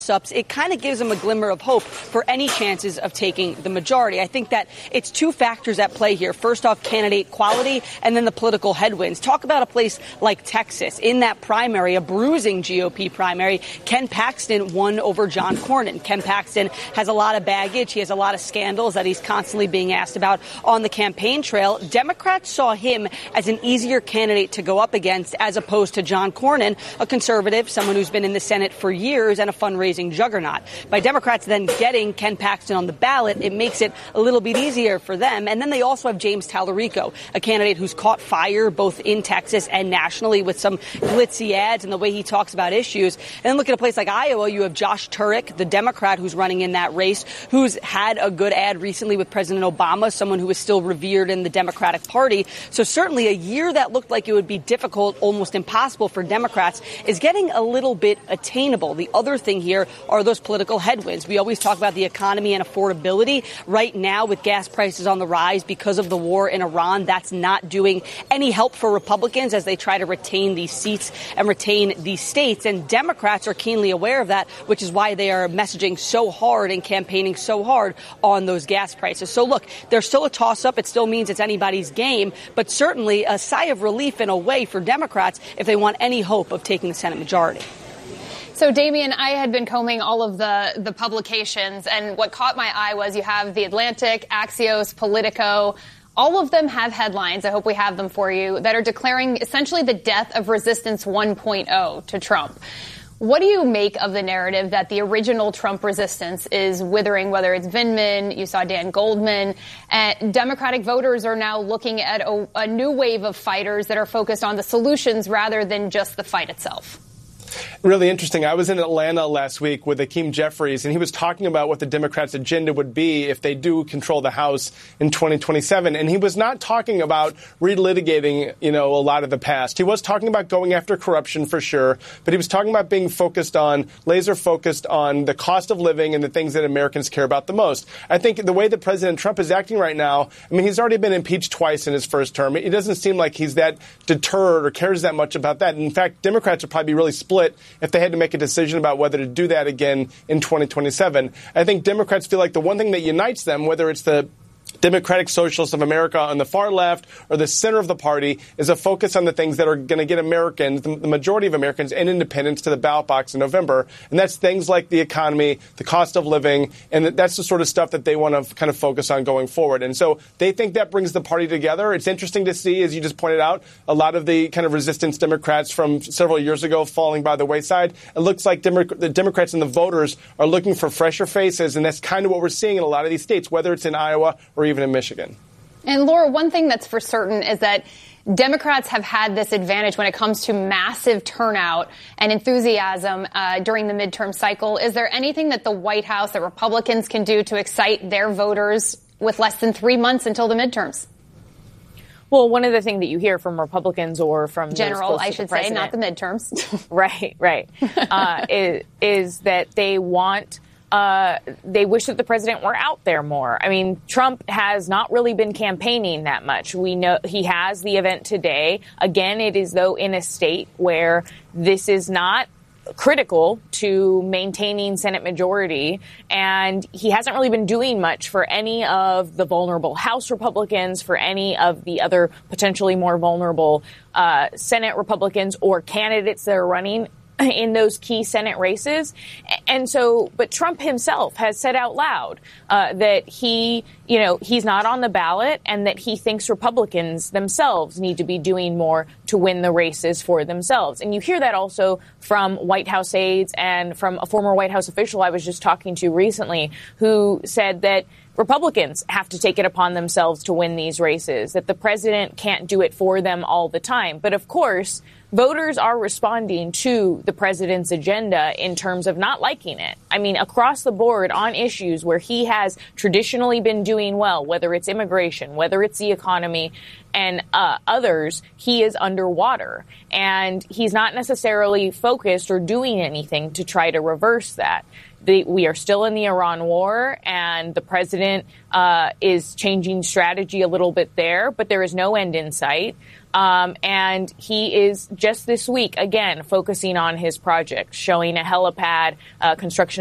ups, it kind of gives them a glimmer of hope for any chances of taking the majority. I think that it's two factors at play here. First off, candidate quality, and then the political headwinds. Talk about a place like Texas. In that primary, a bruising GOP primary, Ken Paxton won over John Cornyn. Ken Paxton has a lot of baggage. He has a lot of scandals that he's constantly being asked about on the campaign trail. Democrats saw him as an easier candidate to go up against as opposed to John Cornyn, a conservative, someone who's been in the Senate for years and a fundraising juggernaut. By Democrats then getting Ken Paxton on the ballot, it makes it a little bit easier for them. And then they also have James Tallarico, a candidate who's caught fire both in Texas and nationally with some glitzy ads and the way he talks about issues. And then look at a place like Iowa. You have Josh Turek, the Democrat who's running in that race, who's had a good ad recently with President Obama, someone who is still revered in the Democratic Party. So certainly a year that looked like it would be difficult, almost impossible for Democrats, is getting a little bit attainable. The other thing here are those political headwinds. We always talk about the economy and affordability. Right now, with gas prices on the rise because of the war in Iran, that's not doing any help for Republicans as they try to retain these seats and retain these states. And Democrats are keenly aware of that, which is why they are messaging so hard and campaigning so hard on those gas prices. So look, there's still a toss-up. It still means it's anybody's game, but certainly a sigh of relief in a way for Democrats if they want any hope of taking the Senate majority. So, Damian, I had been combing all of the publications, and what caught my eye was you have The Atlantic, Axios, Politico. All of them have headlines, I hope we have them for you, that are declaring essentially the death of Resistance 1.0 to Trump. What do you make of the narrative that the original Trump resistance is withering, whether it's Vindman, you saw Dan Goldman, and Democratic voters are now looking at a new wave of fighters that are focused on the solutions rather than just the fight itself? Really interesting. I was in Atlanta last week with Hakeem Jeffries, and he was talking about what the Democrats' agenda would be if they do control the House in 2027. And he was not talking about relitigating, a lot of the past. He was talking about going after corruption for sure, but he was talking about being laser focused on the cost of living and the things that Americans care about the most. I think the way that President Trump is acting right now, he's already been impeached twice in his first term. It doesn't seem like he's that deterred or cares that much about that. In fact, Democrats would probably be really split if they had to make a decision about whether to do that again in 2027. I think Democrats feel like the one thing that unites them, whether it's the Democratic Socialists of America on the far left or the center of the party, is a focus on the things that are going to get Americans, the majority of Americans and independents, to the ballot box in November. And that's things like the economy, the cost of living, and that's the sort of stuff that they want to kind of focus on going forward. And so they think that brings the party together. It's interesting to see, as you just pointed out, a lot of the kind of resistance Democrats from several years ago falling by the wayside. It looks like the Democrats and the voters are looking for fresher faces, and that's kind of what we're seeing in a lot of these states, whether it's in Iowa or even in Michigan. And Laura, one thing that's for certain is that Democrats have had this advantage when it comes to massive turnout and enthusiasm during the midterm cycle. Is there anything that the White House, that Republicans can do to excite their voters with less than 3 months until the midterms? Well, one of the things that you hear from Republicans or from general, I should say, not the midterms. right, is that they want. They wish that the president were out there more. Trump has not really been campaigning that much. We know he has the event today. Again, it is though in a state where this is not critical to maintaining Senate majority, and he hasn't really been doing much for any of the vulnerable House Republicans, for any of the other potentially more vulnerable Senate Republicans or candidates that are running in those key Senate races. And so, but Trump himself has said out loud that he's not on the ballot and that he thinks Republicans themselves need to be doing more to win the races for themselves. And you hear that also from White House aides and from a former White House official I was just talking to recently who said that Republicans have to take it upon themselves to win these races, that the president can't do it for them all the time. But of course, voters are responding to the president's agenda in terms of not liking it. Across the board on issues where he has traditionally been doing well, whether it's immigration, whether it's the economy and others, he is underwater. And he's not necessarily focused or doing anything to try to reverse that. We are still in the Iran war, and the president is changing strategy a little bit there, but there is no end in sight. And he is just this week, again, focusing on his project, showing a helipad, construction